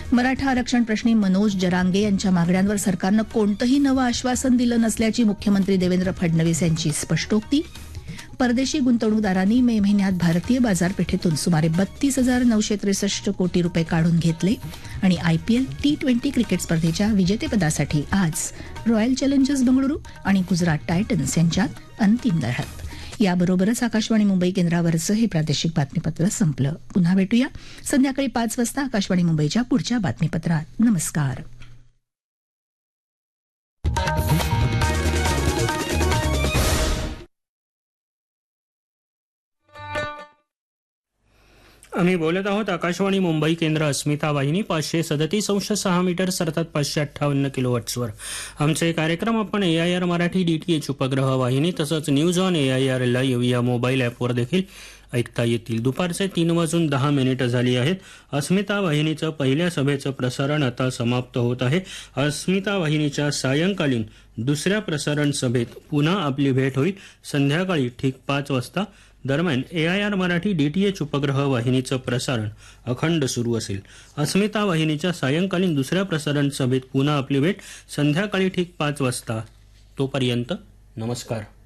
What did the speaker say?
मराठा आरक्षण प्रश्नी मनोज जरांगे यांच्या मागण्यांवर सरकारनं कोणतंही नवं आश्वासन दिलं नसल्याची मुख्यमंत्री देवेंद्र फडणवीस यांची स्पष्टोक्ती. परदेशी गुंतवणूकदारांनी मे महिन्यात भारतीय बाजारपेठेतून सुमारे 32,963 कोटी रुपये काढून घेतले. आणि IPL T20 क्रिकेट स्पर्धेच्या विजेतेपदासाठी आज रॉयल चॅलेंजर्स बंगळुरू आणि गुजरात टायटन्स यांच्यात अंतिम लढत. याबरोबरच आकाशवाणी मुंबई केंद्रावरचं हे प्रादेशिक बातमीपत्र संपलं. पुन्हा भेटूया संध्याकाळी 5 वाजता आकाशवाणी मुंबईच्या पुढच्या बातमीपत्रात. नमस्कार. आम्ही बोलत आहोत आकाशवाणी मुंबई केंद्र अस्मिता वाहिनी 537.6 मीटर्स अर्थात 558 किलोवॅट्सवर. आमचे कार्यक्रम आपण AIR मराठी DTH उपग्रह वाहिनी तसंच न्यूज ऑन AIR लाईव्ह या मोबाईल ॲपवर देखील ऐकता येतील. दुपारचे 3:10 झाली आहेत. अस्मिता वाहिनीचं पहिल्या सभेचं प्रसारण आता समाप्त होत आहे. अस्मिता वाहिनीच्या सायंकालीन दुसऱ्या प्रसारण सभेत पुन्हा आपली भेट होईल संध्याकाळी ठीक 5 वाजता. दरम्यान AIR मराठी DTH उपग्रह वाहिनीचं प्रसारण अखंड सुरू असेल. अस्मिता वाहिनीच्या सायंकालीन दुसऱ्या प्रसारण सभेत पुन्हा आपली भेट संध्याकाळी ठीक 5 वाजता. तोपर्यंत नमस्कार.